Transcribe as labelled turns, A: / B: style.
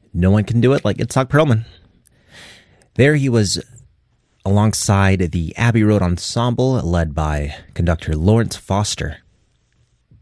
A: No one can do it like Itzhak Perlman. There he was alongside the Abbey Road Ensemble, led by conductor Lawrence Foster.